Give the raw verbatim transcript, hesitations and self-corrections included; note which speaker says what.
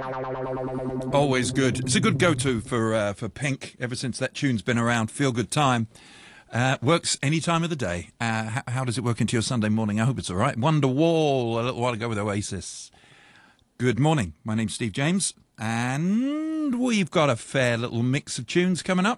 Speaker 1: Always good. It's a good go-to for uh, for Pink ever since that tune's been around. Feel good time. Uh, works any time of the day. Uh, how, how does it work into your Sunday morning? I hope it's all right. Wonderwall a little while ago with Oasis. Good morning. My name's Steve James, and we've got a fair little mix of tunes coming up.